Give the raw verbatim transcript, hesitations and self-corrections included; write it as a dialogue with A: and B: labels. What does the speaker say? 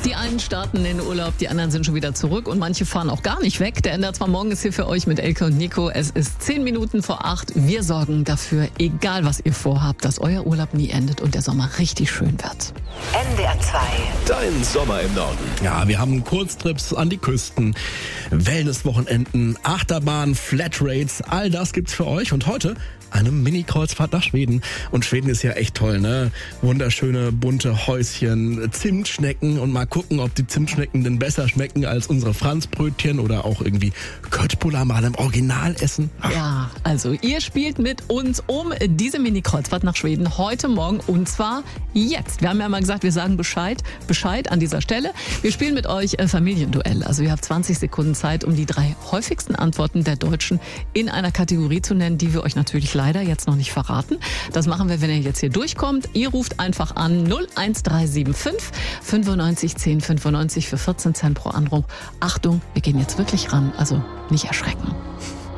A: Die einen starten in den Urlaub, die anderen sind schon wieder zurück und manche fahren auch gar nicht weg. Der N D R zwei Morgen ist hier für euch mit Elke und Nico. Es ist zehn Minuten vor acht. Wir sorgen dafür, egal was ihr vorhabt, dass euer Urlaub nie endet und der Sommer richtig schön wird.
B: N D R zwei.
C: Dein Sommer im Norden.
D: Ja, wir haben Kurztrips an die Küsten, Wellnesswochenenden, Achterbahn, Flatrates, all das gibt's für euch. Und heute eine Mini-Kreuzfahrt nach Schweden. Und Schweden ist ja echt toll, ne? Wunderschöne, bunte Häuschen, Zimtschnecken und mal gucken, ob die Zimtschnecken denn besser schmecken als unsere Franzbrötchen oder auch irgendwie Köttbullar mal im Original essen.
A: Ja, also ihr spielt mit uns um diese Mini-Kreuzfahrt nach Schweden heute Morgen und zwar jetzt. Wir haben ja mal gesagt, wir sagen Bescheid, Bescheid an dieser Stelle. Wir spielen mit euch äh, Familienduell. Also ihr habt zwanzig Sekunden Zeit, um die drei häufigsten Antworten der Deutschen in einer Kategorie zu nennen, die wir euch natürlich leider jetzt noch nicht verraten. Das machen wir, wenn ihr jetzt hier durchkommt. Ihr ruft einfach an null eins drei sieben fünf fünfundneunzig zehn fünfundneunzig für vierzehn Cent pro Anruf. Achtung, wir gehen jetzt wirklich ran, also nicht erschrecken.